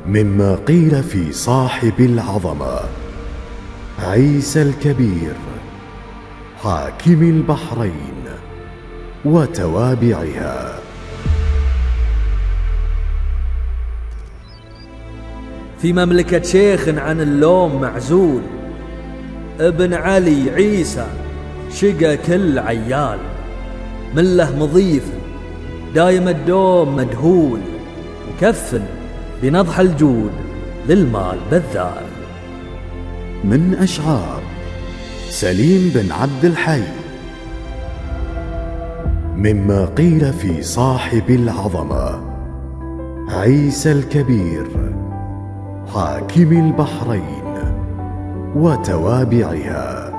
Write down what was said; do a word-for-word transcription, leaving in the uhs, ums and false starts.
مما قيل في صاحب العظمة عيسى الكبير حاكم البحرين وتوابعها. في مملكة شيخ عن اللوم معزول، ابن علي عيسى شقى كل عيال، من له مضيف دايم الدوم مدهول، وكفل بنضح الجود للمال بذال. من أشعار سليم بن عبد الحي. مما قيل في صاحب العظمة عيسى الكبير حاكم البحرين وتوابعها.